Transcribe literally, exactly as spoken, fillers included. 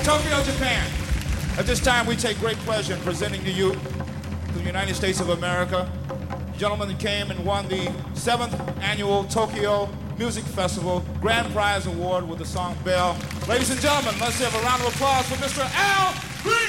Tokyo, Japan. At this time, we take great pleasure in presenting to you, to the United States of America, gentlemen that came and won the seventh annual Tokyo Music Festival Grand Prize Award with the song Bell. Ladies and gentlemen, let's have a round of applause for Mister Al